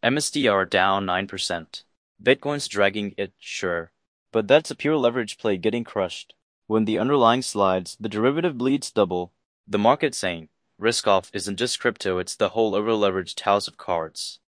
MSTR down 9%. Bitcoin's dragging it, sure. But that's a pure leverage play getting crushed. When the underlying slides, the derivative bleeds double. The market saying, risk off isn't just crypto, it's the whole over-leveraged house of cards.